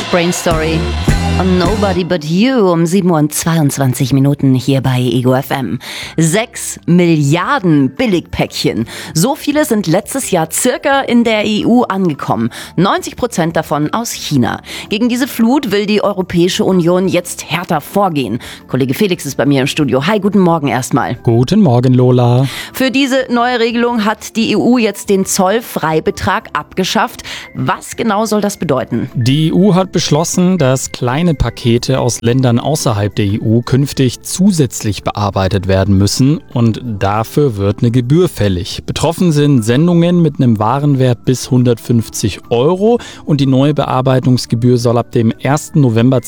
Brain Story. On Nobody But You um 7:22 hier bei Ego FM. 6 Milliarden Billigpäckchen. So viele sind letztes Jahr circa in der EU angekommen. 90% davon aus China. Gegen diese Flut will die Europäische Union jetzt härter vorgehen. Kollege Felix ist bei mir im Studio. Hi, guten Morgen erstmal. Guten Morgen, Lola. Für diese neue Regelung hat die EU jetzt den Zollfreibetrag abgeschafft. Was genau soll das bedeuten? Die EU hat beschlossen, dass kleine Pakete aus Ländern außerhalb der EU künftig zusätzlich bearbeitet werden müssen und dafür wird eine Gebühr fällig. Betroffen sind Sendungen mit einem Warenwert bis 150 € und die neue Bearbeitungsgebühr soll ab dem 1. November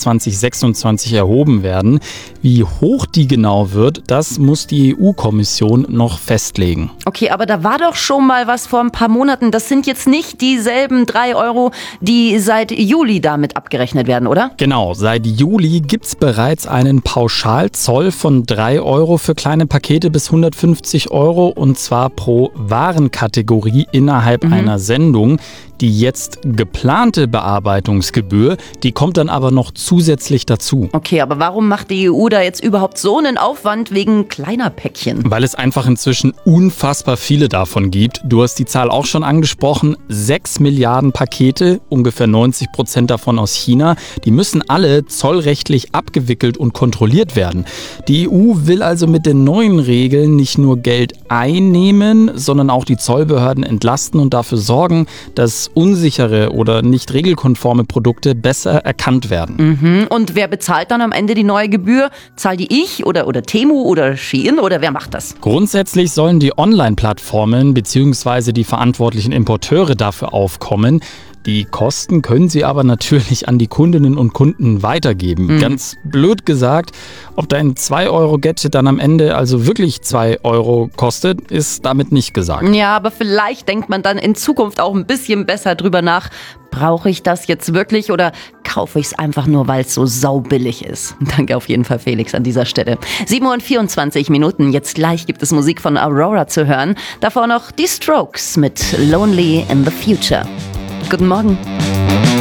2026 erhoben werden. Wie hoch die genau wird, das muss die EU-Kommission noch festlegen. Okay, aber da war doch schon mal was vor ein paar Monaten. Das sind jetzt nicht dieselben 3 €, die seit Juli damit abgerechnet werden, oder? Genau, seit Juli gibt's bereits einen Pauschalzoll von 3 € für kleine Pakete bis 150 € und zwar pro Warenkategorie innerhalb einer Sendung. Die jetzt geplante Bearbeitungsgebühr, die kommt dann aber noch zusätzlich dazu. Okay, aber warum macht die EU da jetzt überhaupt so einen Aufwand wegen kleiner Päckchen? Weil es einfach inzwischen unfassbar viele davon gibt. Du hast die Zahl auch schon angesprochen. 6 Milliarden Pakete, ungefähr 90% davon aus China. Die müssen alle zollrechtlich abgewickelt und kontrolliert werden. Die EU will also mit den neuen Regeln nicht nur Geld einnehmen, sondern auch die Zollbehörden entlasten und dafür sorgen, dass unsichere oder nicht regelkonforme Produkte besser erkannt werden. Und wer bezahlt dann am Ende die neue Gebühr? Zahl die ich oder Temu oder Shein oder wer macht das? Grundsätzlich sollen die Online-Plattformen bzw. die verantwortlichen Importeure dafür aufkommen. Die Kosten können sie aber natürlich an die Kundinnen und Kunden weitergeben. Ganz blöd gesagt, ob dein 2-Euro-Gadget dann am Ende also wirklich 2 € kostet, ist damit nicht gesagt. Ja, aber vielleicht denkt man dann in Zukunft auch ein bisschen besser drüber nach. Brauche ich das jetzt wirklich oder kaufe ich es einfach nur, weil es so saubillig ist? Danke auf jeden Fall, Felix, an dieser Stelle. 7:24 jetzt gleich gibt es Musik von Aurora zu hören. Davor noch die Strokes mit Lonely in the Future. Guten Morgen.